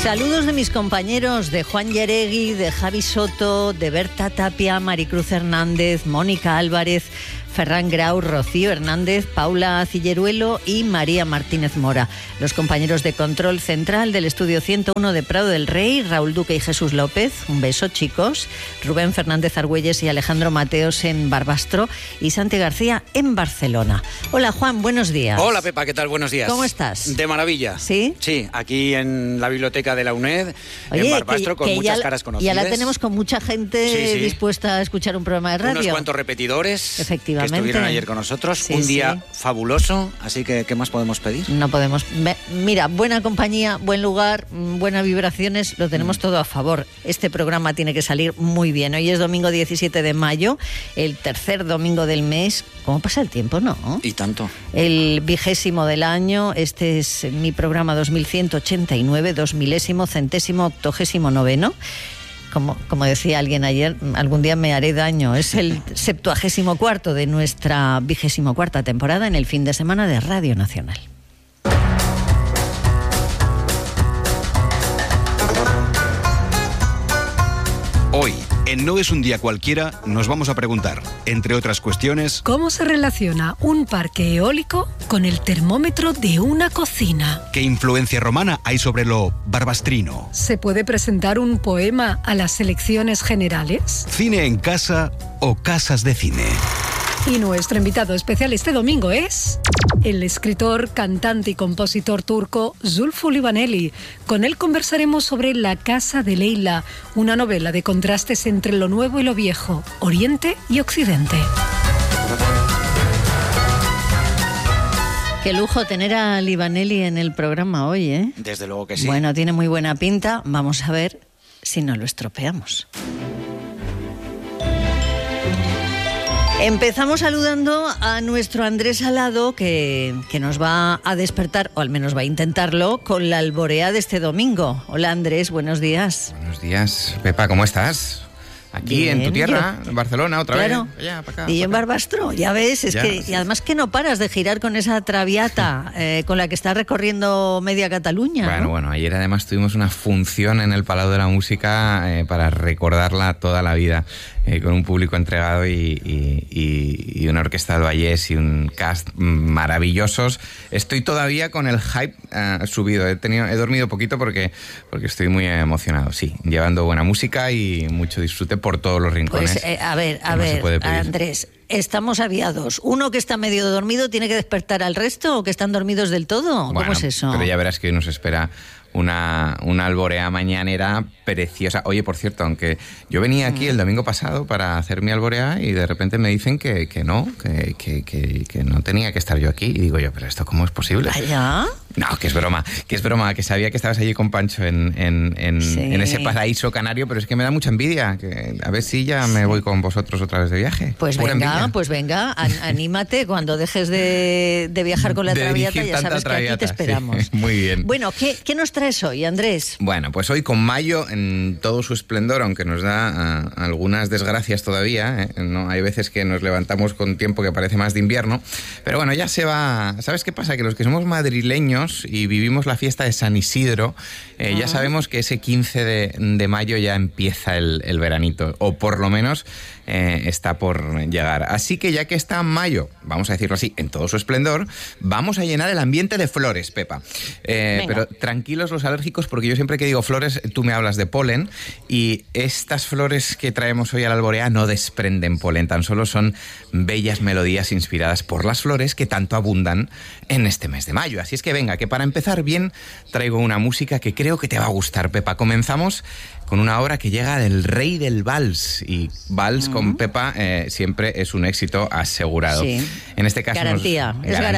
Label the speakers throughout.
Speaker 1: Saludos de mis compañeros, de Juan Yeregui, de Javi Soto, de Berta Tapia, Maricruz Hernández, Mónica Álvarez, Ferran Grau, Rocío Hernández, Paula Cilleruelo y María Martínez Mora. Los compañeros de control central del estudio 101 de Prado del Rey, Raúl Duque y Jesús López. Un beso, chicos. Rubén Fernández Argüelles y Alejandro Mateos en Barbastro y Santi García en Barcelona. Hola, Juan, buenos días.
Speaker 2: Hola, Pepa, ¿qué tal? Buenos días.
Speaker 1: ¿Cómo estás?
Speaker 2: De maravilla.
Speaker 1: ¿Sí?
Speaker 2: Sí, aquí en la biblioteca de la UNED, en Barbastro, con muchas caras conocidas.
Speaker 1: Ya la tenemos con mucha gente dispuesta a escuchar un programa de radio.
Speaker 2: Unos cuantos repetidores.
Speaker 1: Efectivamente.
Speaker 2: Que estuvieron ayer con nosotros. Un día fabuloso, así que ¿qué más podemos pedir?
Speaker 1: No podemos. Mira, buena compañía, buen lugar, buenas vibraciones, lo tenemos todo a favor. Este programa tiene que salir muy bien. Hoy es domingo 17 de mayo, el tercer domingo del mes. ¿Cómo pasa el tiempo, no?
Speaker 2: Y tanto.
Speaker 1: El 20º del año. Este es mi programa 2189, 2000º, 189. Como decía alguien ayer, algún día me haré daño. Es el 74º de nuestra 24ª temporada en el fin de semana de Radio Nacional.
Speaker 3: Hoy, en No es un día cualquiera, nos vamos a preguntar, entre otras cuestiones,
Speaker 4: ¿cómo se relaciona un parque eólico con el termómetro de una cocina?
Speaker 3: ¿qué influencia romana hay sobre lo barbastrino?
Speaker 4: ¿Se puede presentar un poema a las elecciones generales?
Speaker 3: ¿Cine en casa o casas de cine?
Speaker 4: Y nuestro invitado especial este domingo es el escritor, cantante y compositor turco Zulfü Livaneli. Con él conversaremos sobre La casa de Leila, una novela de contrastes entre lo nuevo y lo viejo, Oriente y Occidente.
Speaker 1: Qué lujo tener a Livaneli en el programa hoy, ¿eh?
Speaker 2: Desde luego que sí.
Speaker 1: Bueno, tiene muy buena pinta. Vamos a ver si no lo estropeamos. Empezamos saludando a nuestro Andrés Alado, que nos va a despertar, o al menos va a intentarlo, con la alborea de este domingo. Hola, Andrés, buenos días.
Speaker 5: Buenos días, Pepa, ¿cómo estás? Aquí
Speaker 1: Bien,
Speaker 5: en tu tierra, en Barcelona, otra vez. Allá, para acá,
Speaker 1: y yo en Barbastro, ya ves, y además que no paras de girar con esa traviata con la que estás recorriendo media Cataluña.
Speaker 5: Bueno, ayer además tuvimos una función en el Palau de la Música para recordarla toda la vida, con un público entregado y una orquesta del Vallès y un cast maravillosos. Estoy todavía con el hype subido. He dormido poquito porque estoy muy emocionado, sí, llevando buena música y mucho disfrute por todos los rincones.
Speaker 1: Pues a ver, Andrés, estamos aviados. ¿Uno que está medio dormido tiene que despertar al resto o que están dormidos del todo? ¿Cómo es eso?
Speaker 5: Pero ya verás que hoy nos espera una alborea mañanera preciosa. Oye, por cierto, aunque yo venía aquí el domingo pasado para hacer mi alborea y de repente me dicen que no tenía que estar yo aquí. Y digo yo, ¿pero esto cómo es posible?
Speaker 1: ¿Allá?
Speaker 5: No, que es broma, que sabía que estabas allí con Pancho en ese paraíso canario, pero es que me da mucha envidia. Que a ver si ya me voy con vosotros otra vez de viaje.
Speaker 1: Pues venga, anímate. Cuando dejes de viajar con la traviata, ya sabes que aquí te esperamos.
Speaker 5: Sí, muy bien.
Speaker 1: Bueno, ¿qué nos traes hoy, Andrés?
Speaker 5: Bueno, pues hoy con mayo en todo su esplendor, aunque nos da algunas desgracias todavía, ¿no? Hay veces que nos levantamos con tiempo que parece más de invierno, pero bueno, ya se va. ¿Sabes qué pasa? Que los que somos madrileños y vivimos la fiesta de San Isidro, ya sabemos que ese 15 de mayo ya empieza el veranito, o por lo menos está por llegar. Así que ya que está mayo, vamos a decirlo así, en todo su esplendor, vamos a llenar el ambiente de flores, Pepa. Pero tranquilos los alérgicos, porque yo siempre que digo flores, tú me hablas de polen, y estas flores que traemos hoy a la alborea no desprenden polen, tan solo son bellas melodías inspiradas por las flores que tanto abundan en este mes de mayo. Así es que venga, que para empezar bien traigo una música que creo que te va a gustar, Pepa. Comenzamos con una obra que llega del rey del vals, y vals con Pepa siempre es un éxito asegurado. Sí. En este caso
Speaker 1: garantía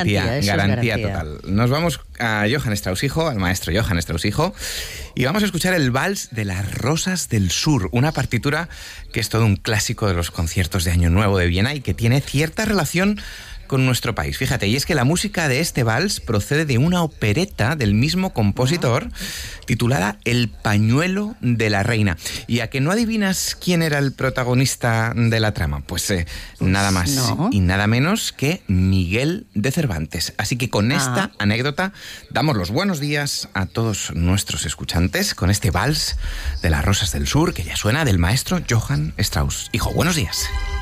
Speaker 5: total. Nos vamos a Johann Strauss hijo, al maestro Johann Strauss hijo, y vamos a escuchar el vals de las Rosas del Sur, una partitura que es todo un clásico de los conciertos de Año Nuevo de Viena y que tiene cierta relación con nuestro país. Fíjate, y es que la música de este vals procede de una opereta del mismo compositor titulada El pañuelo de la reina. ¿Y a que no adivinas quién era el protagonista de la trama? Pues nada más y nada menos que Miguel de Cervantes. Así que con esta anécdota damos los buenos días a todos nuestros escuchantes con este vals de las Rosas del Sur que ya suena del maestro Johann Strauss. Hijo, buenos días.